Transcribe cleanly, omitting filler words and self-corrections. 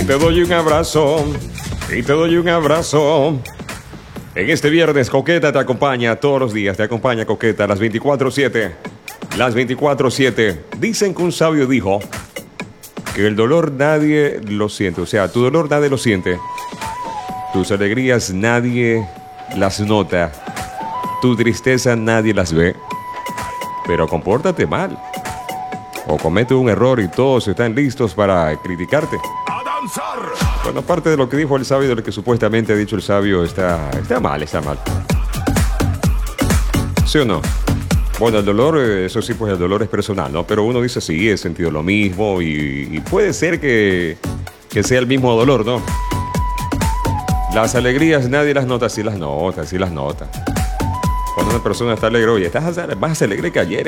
Y te doy un abrazo. Y te doy un abrazo. En este viernes, Coqueta te acompaña todos los días. Te acompaña Coqueta las 24/7. Las 24/7. Dicen que un sabio dijo que el dolor nadie lo siente. O sea, tu dolor nadie lo siente. Tus alegrías nadie las nota. Tu tristeza nadie las ve. Pero compórtate mal. O comete un error y todos están listos para criticarte. ¡A danzar! Bueno, parte de lo que dijo el sabio, de lo que supuestamente ha dicho el sabio, está mal, está mal. ¿Sí o no? Bueno, el dolor, eso sí, pues el dolor es personal, ¿no? Pero uno dice, sí, he sentido lo mismo y puede ser que sea el mismo dolor, ¿no? Las alegrías nadie las nota, sí las nota, sí las nota. Cuando una persona está alegre, oye, estás más alegre que ayer.